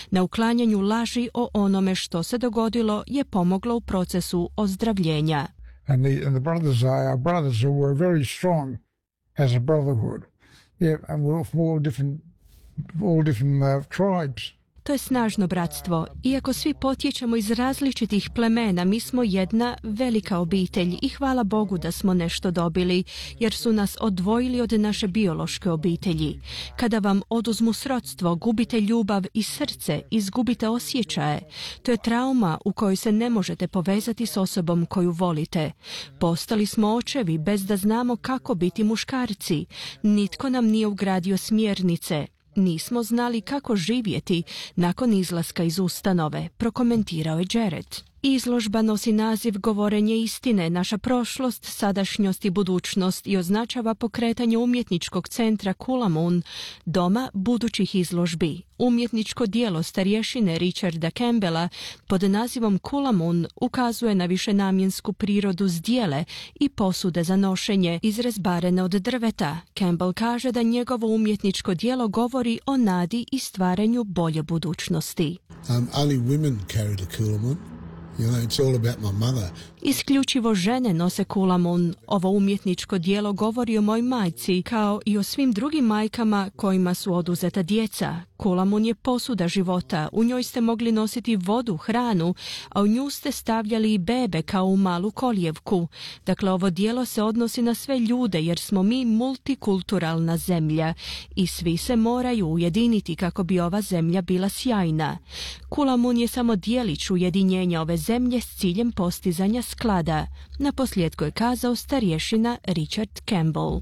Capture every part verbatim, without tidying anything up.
Na uklanjanju laži o onome što se dogodilo je pomoglo u procesu ozdravljenja. And the, and the brothers are our brothers who were very strong as a brotherhood. Yeah, and we're from all different, all different uh, tribes. To je snažno bratstvo. Iako svi potječemo iz različitih plemena, mi smo jedna velika obitelj i hvala Bogu da smo nešto dobili, jer su nas odvojili od naše biološke obitelji. Kada vam oduzmu srodstvo, gubite ljubav i srce, izgubite osjećaje. To je trauma u kojoj se ne možete povezati s osobom koju volite. Postali smo očevi bez da znamo kako biti muškarci. Nitko nam nije ugradio smjernice. Nismo znali kako živjeti nakon izlaska iz ustanove, prokomentirao je Jared. Izložba nosi naziv Govorenje istine, naša prošlost, sadašnjost i budućnost i označava pokretanje umjetničkog centra Coolamon, doma budućih izložbi. Umjetničko djelo starješine Richarda Campbella pod nazivom Coolamon ukazuje na višenamjensku prirodu zdjele i posude za nošenje izrezbarene od drveta. Campbell kaže da njegovo umjetničko djelo govori o nadi i stvaranju bolje budućnosti. Um, only women carried a Coolamon. You know, it's all about my mother. Isključivo žene nose Coolamon. Ovo umjetničko djelo govori o mojoj majci, kao i o svim drugim majkama kojima su oduzeta djeca. Coolamon je posuda života. U njoj ste mogli nositi vodu, hranu, a u nju ste stavljali i bebe kao u malu kolijevku. Dakle, ovo djelo se odnosi na sve ljude, jer smo mi multikulturalna zemlja i svi se moraju ujediniti kako bi ova zemlja bila sjajna. Coolamon je samo djelić ujedinjenja ove zemlje s ciljem postizanja sklada. Na posljedku je kazao starješina Richard Campbell.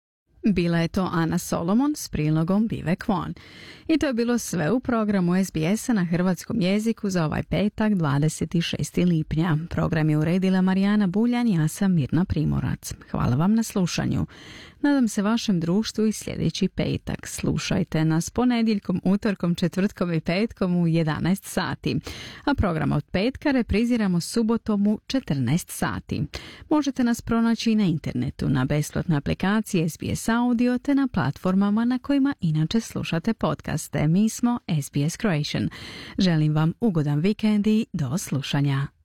Bila je to Ana Solomon s prilogom Bive Kwon. I to je bilo sve u programu S B S-a na hrvatskom jeziku za ovaj petak dvadeset šestog lipnja. Program je uredila Marijana Buljan, ja sam Mirna Primorac. Hvala vam na slušanju. Nadam se vašem društvu i sljedeći petak. Slušajte nas ponedjeljkom, utorkom, četvrtkom i petkom u jedanaest sati. A program od petka repriziramo subotom u četrnaest sati. Možete nas pronaći na internetu, na besplatnoj aplikaciji S B S Audio te na platformama na kojima inače slušate podcaste. Mi smo S B S Croatian. Želim vam ugodan vikend i do slušanja.